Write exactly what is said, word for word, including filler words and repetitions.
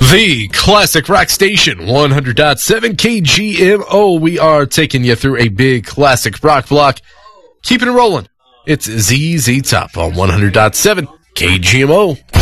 The Classic Rock Station, one hundred point seven K G M O. We are taking you through a big classic rock block. Keeping it rolling. It's Z Z Top on one hundred point seven K G M O.